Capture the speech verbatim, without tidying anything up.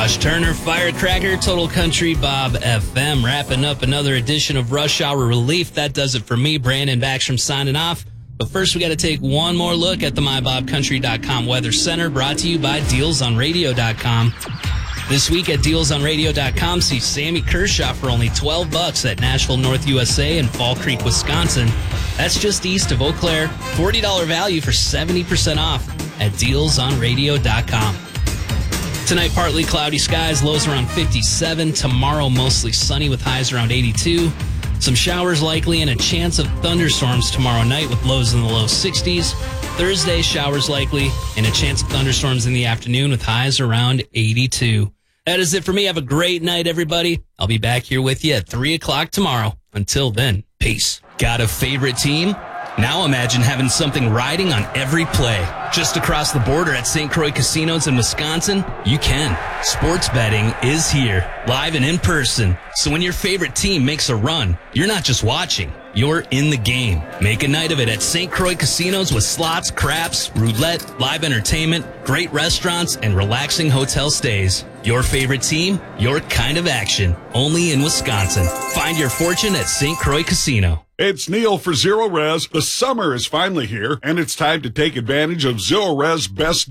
Josh Turner, Firecracker, Total Country, Bob F M, wrapping up another edition of Rush Hour Relief. That does it for me, Brandon Backstrom, signing off. But first, we got to take one more look at the my bob country dot com Weather Center, brought to you by deals on radio dot com. This week at deals on radio dot com, see Sammy Kershaw for only twelve bucks at Nashville North U S A in Fall Creek, Wisconsin. That's just east of Eau Claire. forty dollars value for seventy percent off at deals on radio dot com. Tonight, partly cloudy skies, lows around fifty-seven. Tomorrow, mostly sunny with highs around eighty-two. Some showers likely and a chance of thunderstorms tomorrow night with lows in the low sixties. Thursday, showers likely and a chance of thunderstorms in the afternoon with highs around eighty-two. That is it for me. Have a great night, everybody. I'll be back here with you at three o'clock tomorrow. Until then, peace. Got a favorite team? Now imagine having something riding on every play. Just across the border at Saint Croix Casinos in Wisconsin, you can. Sports betting is here, live and in person. So when your favorite team makes a run, you're not just watching, you're in the game. Make a night of it at Saint Croix Casinos with slots, craps, roulette, live entertainment, great restaurants, and relaxing hotel stays. Your favorite team, your kind of action. Only in Wisconsin. Find your fortune at Saint Croix Casino. It's Neil for Zero Res. The summer is finally here, and it's time to take advantage of Zero Res' best